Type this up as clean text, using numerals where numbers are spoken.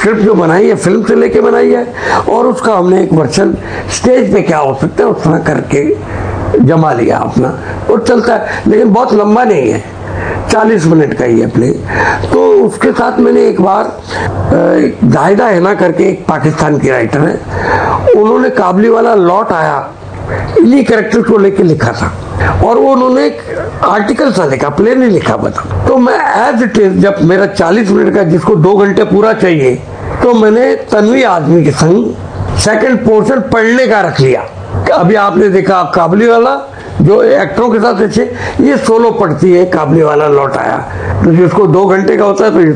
Script जो बनाई है फिल्म से लेके बनाई है, और उसका हमने एक वर्जन स्टेज पे क्या हो सकता है उस तरह करके जमा लिया अपना, और चलता है। लेकिन बहुत लंबा नहीं है, 40 मिनट का ही है प्ले। तो उसके साथ मैंने एक बार जाहिदा हैना करके एक पाकिस्तान की राइटर है, उन्होंने काबली वाला लौट आया इन्हीं कैरेक्टर को लेके लिखा था, और वो उन्होंने एक आर्टिकल सा लिखा, प्ले नहीं लिखा बता। तो मैं एज इट इज, जब मेरा 40 मिनट का जिसको 2 घंटे पूरा चाहिए, तो मैंने तन्वी आजमी के संग सेकंड पोर्शन पढ़ने का रख लिया। अभी आपने देखा काबली वाला जो एक्टरों के साथ अच्छे, ये सोलो पढ़ती है काबली वाला लौट आया, तो जिसको 2 घंटे का होता है तो